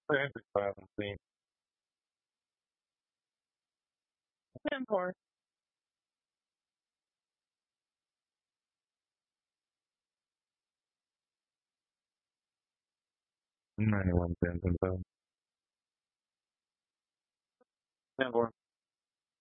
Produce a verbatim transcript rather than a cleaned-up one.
seventy-five and ten. ten more. ninety-one cents and so. ten more.